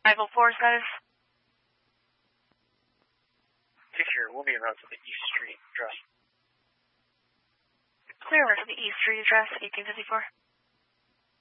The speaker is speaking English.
504 status. Picture, we'll be around to the East Street address. Clear over to the East Street address, 1854.